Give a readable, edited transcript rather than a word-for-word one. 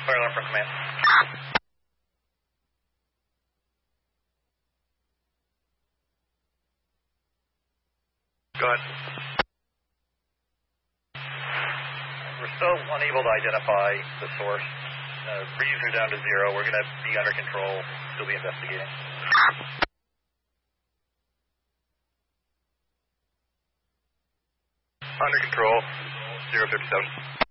Fire alarm from command. Go ahead. We're still unable to identify the source. Reads are down to 0. We're going to be under control. Still be investigating. Under control. 057.